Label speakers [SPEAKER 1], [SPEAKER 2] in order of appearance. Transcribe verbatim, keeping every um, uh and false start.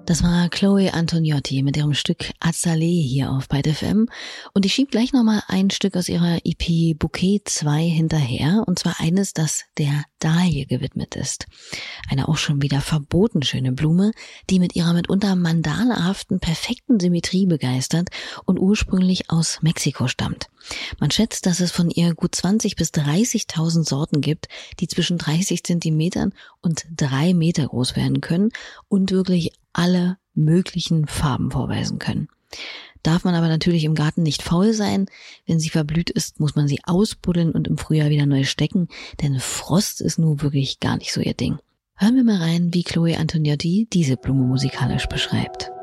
[SPEAKER 1] Das war Chloe Antoniotti mit ihrem Stück Azalée hier auf Byte F M. Und ich schieb gleich nochmal ein Stück aus ihrer E P Bouquet zwei hinterher. Und zwar eines, das der Dahlie gewidmet ist. Eine auch schon wieder verboten schöne Blume, die mit ihrer mitunter mandalahaften, perfekten Symmetrie begeistert und ursprünglich aus Mexiko stammt. Man schätzt, dass es von ihr gut zwanzig bis dreißigtausend Sorten gibt, die zwischen dreißig Zentimetern und drei Meter groß werden können und wirklich alle möglichen Farben vorweisen können. Darf man aber natürlich im Garten nicht faul sein. Wenn sie verblüht ist, muss man sie ausbuddeln und im Frühjahr wieder neu stecken, denn Frost ist nun wirklich gar nicht so ihr Ding. Hören wir mal rein, wie Chloe Antoniotti diese Blume musikalisch beschreibt.